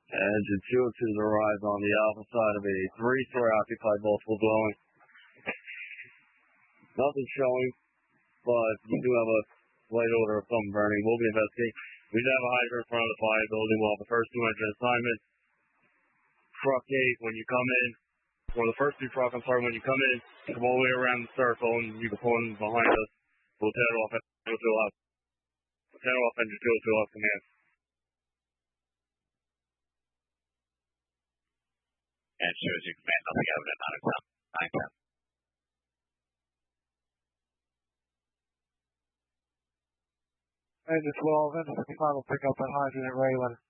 Engine 202 arrives on the alpha side of a 3-story occupied multiple dwelling. Nothing showing, but you do have a light odor of something burning. We'll be investigating. We do have a hydrant in front of the fire building. We'll have the first 2 engine assignments. Truck 8, when you come in, or the first 2 truck, when you come in, come all the way around the circle, and you can pull in behind us. We'll tear off engine 202 off command. And shows you command, nothing evident, 910. Engine 12, engine 55 will pick up that hydrant at Raylan.